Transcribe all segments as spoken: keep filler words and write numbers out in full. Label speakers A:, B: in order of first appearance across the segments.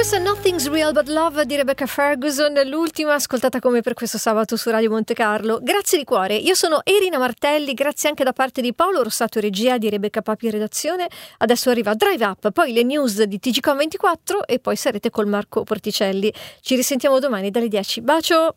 A: Questa è Nothing's Real But Love di Rebecca Ferguson, l'ultima ascoltata come per questo sabato su Radio Monte Carlo. Grazie di cuore, io sono Erina Martelli, grazie anche da parte di Paolo Rossato regia, di Rebecca Papi redazione. Adesso arriva Drive Up, poi le news di T G Com ventiquattro e poi sarete col Marco Porticelli. Ci risentiamo domani dalle dieci. Bacio!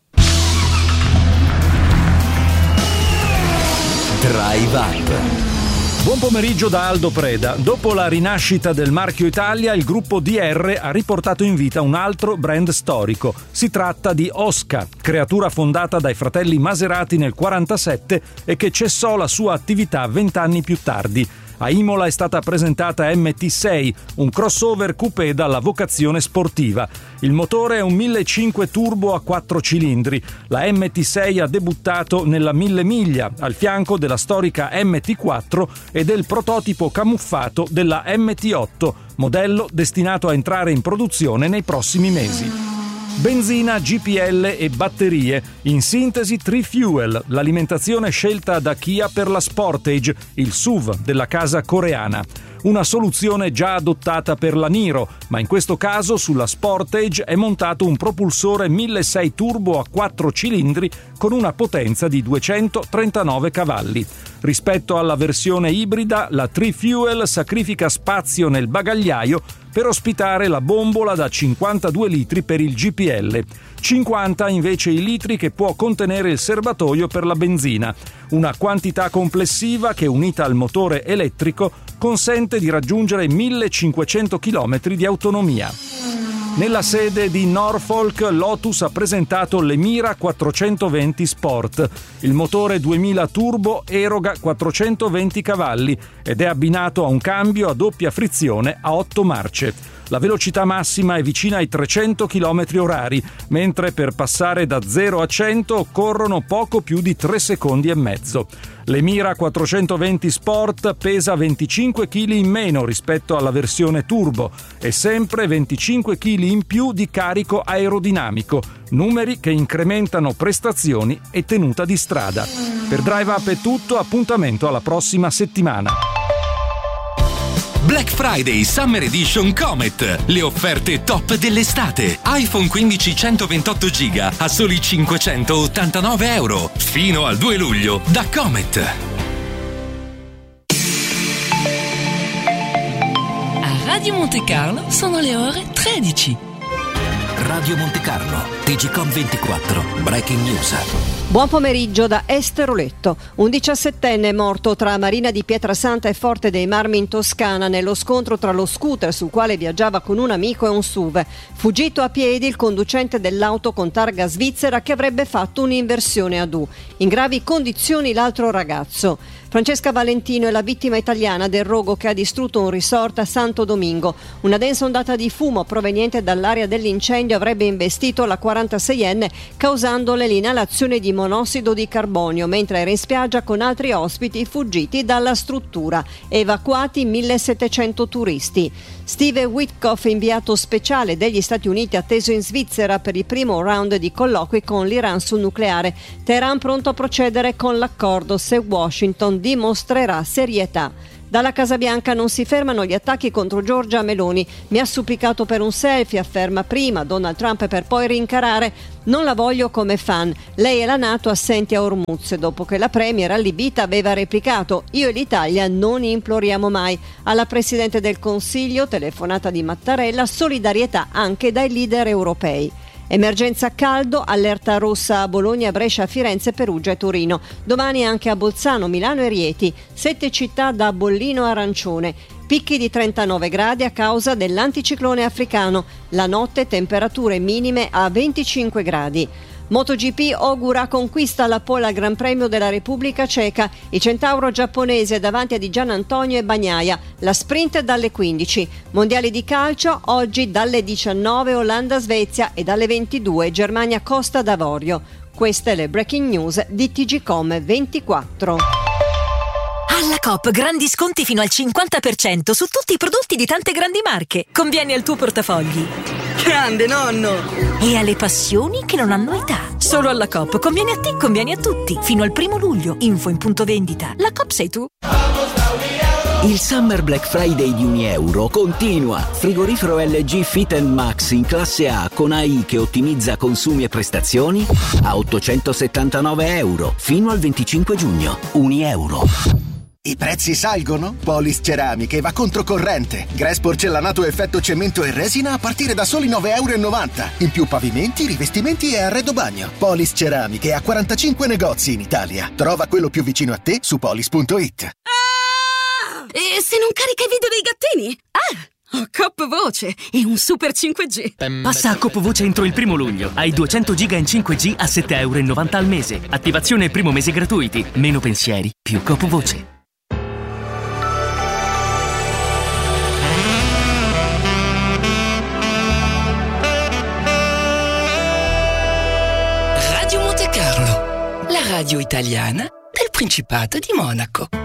B: Drive Up.
C: Buon pomeriggio da Aldo Preda. Dopo la rinascita del marchio Italia, il gruppo D R ha riportato in vita un altro brand storico. Si tratta di Osca, creatura fondata dai fratelli Maserati nel quarantasette e che cessò la sua attività vent'anni più tardi. A Imola è stata presentata M T sei, un crossover coupé dalla vocazione sportiva. Il motore è un millecinquecento turbo a quattro cilindri. La M T sei ha debuttato nella mille miglia, al fianco della storica M T quattro e del prototipo camuffato della M T otto, modello destinato a entrare in produzione nei prossimi mesi. Benzina, G P L e batterie. In sintesi Tri-Fuel, l'alimentazione scelta da Kia per la Sportage, il S U V della casa coreana. Una soluzione già adottata per la Niro, ma in questo caso sulla Sportage è montato un propulsore milleseicento turbo a quattro cilindri con una potenza di duecentotrentanove cavalli. Rispetto alla versione ibrida, la Tri-Fuel sacrifica spazio nel bagagliaio per ospitare la bombola da cinquantadue litri per il G P L, cinquanta invece i litri che può contenere il serbatoio per la benzina, una quantità complessiva che, unita al motore elettrico, consente di raggiungere millecinquecento chilometri di autonomia. Nella sede di Norfolk, Lotus ha presentato l'Emira quattrocentoventi Sport. Il motore duemila turbo eroga quattrocentoventi cavalli ed è abbinato a un cambio a doppia frizione a otto marce. La velocità massima è vicina ai trecento chilometri orari, mentre per passare da zero a cento occorrono poco più di tre secondi e mezzo. L'Emira quattrocentoventi Sport pesa venticinque chili in meno rispetto alla versione turbo e sempre venticinque chili in più di carico aerodinamico, numeri che incrementano prestazioni e tenuta di strada. Per Drive Up è tutto, appuntamento alla prossima settimana.
B: Black Friday Summer Edition Comet. Le offerte top dell'estate. iPhone quindici centoventotto giga a soli cinquecentottantanove euro. Fino al due luglio da Comet.
D: A Radio Monte Carlo sono le ore tredici.
B: Radio Monte Carlo, T G Com ventiquattro, Breaking News.
E: Buon pomeriggio da Esteroletto. Un diciassettenne è morto tra Marina di Pietrasanta e Forte dei Marmi in Toscana nello scontro tra lo scooter sul quale viaggiava con un amico e un S U V. Fuggito a piedi il conducente dell'auto con targa svizzera che avrebbe fatto un'inversione ad U. In gravi condizioni l'altro ragazzo. Francesca Valentino è la vittima italiana del rogo che ha distrutto un resort a Santo Domingo. Una densa ondata di fumo proveniente dall'area dell'incendio avrebbe investito la quarantaseienne causandole l'inalazione di monossido di carbonio mentre era in spiaggia con altri ospiti fuggiti dalla struttura. Evacuati millesettecento turisti. Steve Witkoff, inviato speciale degli Stati Uniti atteso in Svizzera per il primo round di colloqui con l'Iran sul nucleare. Teheran pronto a procedere con l'accordo se Washington dimostrerà serietà. Dalla Casa Bianca non si fermano gli attacchi contro Giorgia Meloni. Mi ha supplicato per un selfie, afferma prima Donald Trump per poi rincarare: non la voglio come fan. Lei e la NATO assenti a Hormuz, dopo che la premier allibita aveva replicato: io e l'Italia non imploriamo mai. Alla Presidente del Consiglio, telefonata di Mattarella, solidarietà anche dai leader europei. Emergenza caldo, allerta rossa a Bologna, Brescia, Firenze, Perugia e Torino. Domani anche a Bolzano, Milano e Rieti. Sette città da bollino arancione. Picchi di trentanove gradi a causa dell'anticiclone africano. La notte temperature minime a venticinque gradi. MotoGP augura conquista alla pole al Gran Premio della Repubblica Ceca. Il centauro giapponese davanti a Di Gianantonio e Bagnaia. La sprint dalle quindici. Mondiali di calcio oggi dalle diciannove Olanda-Svezia e dalle ventidue Germania-Costa d'Avorio. Queste le breaking news di T G Com ventiquattro.
F: Alla Coop grandi sconti fino al cinquanta per cento su tutti i prodotti di tante grandi marche. Conviene al tuo portafogli.
G: Grande nonno!
F: E alle passioni che non hanno età. Solo alla Coop conviene a te, conviene a tutti. Fino al primo luglio. Info in punto vendita. La Coop sei tu.
G: Il Summer Black Friday di Unieuro continua. Frigorifero L G Fit and Max in classe A con A I che ottimizza consumi e prestazioni a ottocentosettantanove euro fino al venticinque giugno. Unieuro.
H: I prezzi salgono? Polis Ceramiche va controcorrente. Grass porcellanato effetto cemento e resina a partire da soli nove e novanta euro. In più pavimenti, rivestimenti e arredo bagno. Polis Ceramiche ha quarantacinque negozi in Italia. Trova quello più vicino a te su polis punto it.
I: Ah! E se non carica i video dei gattini? Ah! Ho Coop Voce e un Super cinque G.
J: Passa a Coop Voce entro il primo luglio. Hai duecento giga in cinque G a sette e novanta euro al mese. Attivazione e primo mese gratuiti. Meno pensieri, più Coop Voce.
D: Radio Monte Carlo, la radio italiana del Principato di Monaco.